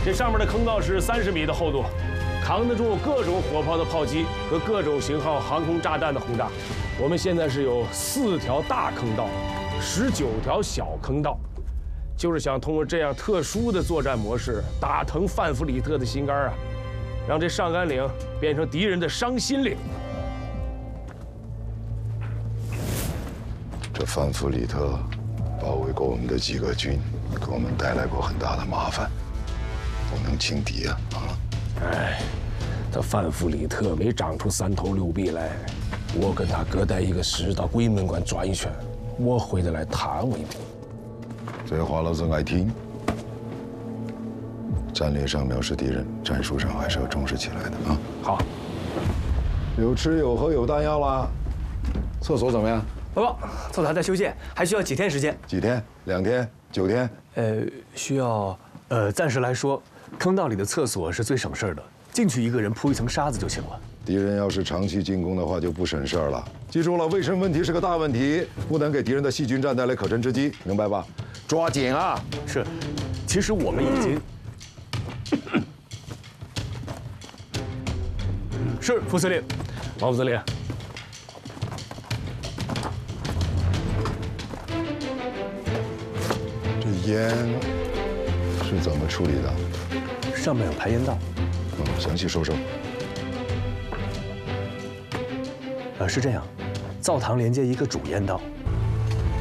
这上面的坑道是30米的厚度，扛得住各种火炮的炮击和各种型号航空炸弹的轰炸。我们现在是有4条大坑道，19条小坑道，就是想通过这样特殊的作战模式，打疼范弗里特的心肝啊，让这上甘岭变成敌人的伤心岭。 这范弗里特包围过我们的几个军，给我们带来过很大的麻烦，不能轻敌啊！ 哎，他范弗里特没长出3头6臂来，我跟他各带一个师到鬼门关转一圈，我回得来他为主。 这话老子爱听。战略上藐视敌人，战术上还是要重视起来的啊！ 好， 有吃有喝有弹药啦。厕所怎么样？ 报告，厕所还在修建，还需要几天时间？ 几天？2天？9天？ 需要暂时来说，坑道里的厕所是最省事儿的，进去一个人铺一层沙子就行了。 敌人要是长期进攻的话，就不省事儿了。记住了，卫生问题是个大问题，不能给敌人的细菌战带来可乘之机，明白吧？抓紧啊！ 是，其实我们已经。是副司令， 王副司令。 这烟是怎么处理的？ 上面有排烟道。 详细说说。 是这样，灶堂连接一个主烟道，